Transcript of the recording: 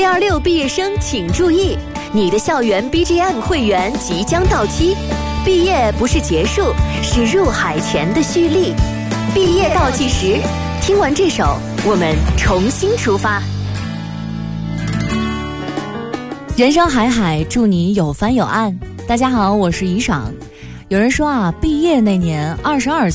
，626毕业生请注意，你的校园 BGM 会员即将到期。毕业不是结束，是入海前的蓄力。毕业倒计时，听完这首，我们重新出发。 人生海海，祝你有帆有岸。大家好，我是怡爽。有人说啊，毕业那年22岁。